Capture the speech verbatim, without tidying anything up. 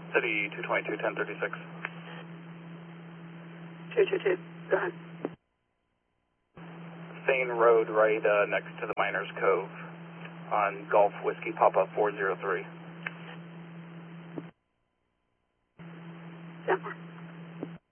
City two twenty-two, ten thirty-six. two two two, go ahead. Thane Road, right uh, next to the Miners Cove on Golf Whiskey Papa four zero three. Denver.